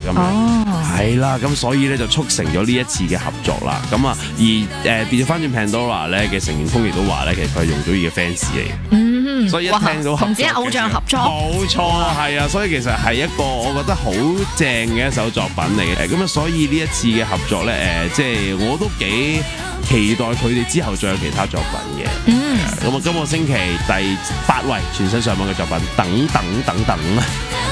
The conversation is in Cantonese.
咁樣，係啦，咁所以咧就促成咗呢一次嘅合作啦。咁啊，而變咗翻轉 Pandora 咧嘅成員峰亦都話咧，其實佢係容祖兒嘅 fans 嚟嘅，所以一聽到同自己偶像合作， 冇錯，係啊，所以其實係一個我覺得好正嘅一首作品嚟嘅。咁啊，所以呢一次嘅合作咧，即係我都幾期待佢哋之後再有其他作品嘅。咁啊，今個星期第8位全新上榜嘅作品，等等等等啦。